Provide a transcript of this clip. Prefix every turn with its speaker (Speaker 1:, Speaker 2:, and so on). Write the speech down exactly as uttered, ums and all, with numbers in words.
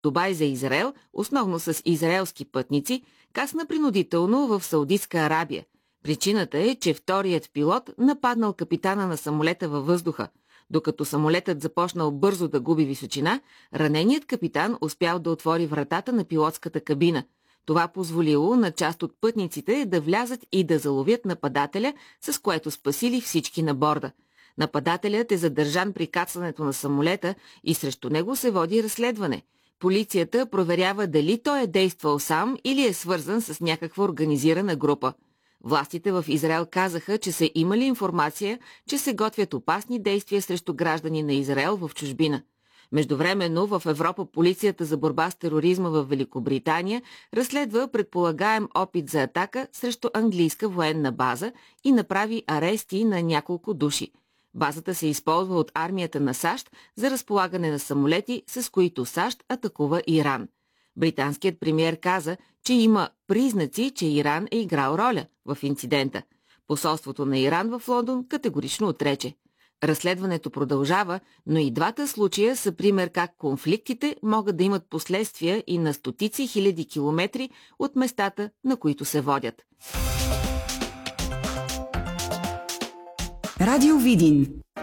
Speaker 1: Дубай за Израел, основно с израелски пътници, кацна принудително в Саудитска Арабия. Причината е, че вторият пилот нападнал капитана на самолета във въздуха. Докато самолетът започнал бързо да губи височина, раненият капитан успял да отвори вратата на пилотската кабина. Това позволило на част от пътниците да влязат и да заловят нападателя, с което спасили всички на борда. Нападателят е задържан при кацането на самолета и срещу него се води разследване. Полицията проверява дали той е действал сам или е свързан с някаква организирана група. Властите в Израел казаха, че са имали информация, че се готвят опасни действия срещу граждани на Израел в чужбина. Междувременно в Европа полицията за борба с тероризма в Великобритания разследва предполагаем опит за атака срещу английска военна база и направи арести на няколко души. Базата се използва от армията на САЩ за разполагане на самолети, с които САЩ атакува Иран. Британският премиер каза, че има признаци, че Иран е играл роля в инцидента. Посолството на Иран в Лондон категорично отрече. Разследването продължава, но и двата случая са пример как конфликтите могат да имат последствия и на стотици хиляди километри от местата, на които се водят.
Speaker 2: Радио Видин.